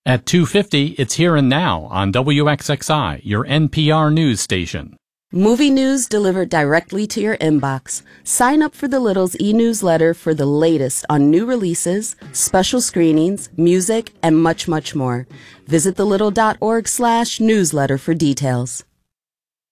At 2:50, it's Here and Now on WXXI, your NPR news station. Movie news delivered directly to your inbox. Sign up for the Little's e-newsletter for the latest on new releases, special screenings, music, and much, much more. Visit thelittle.org/newsletter for details.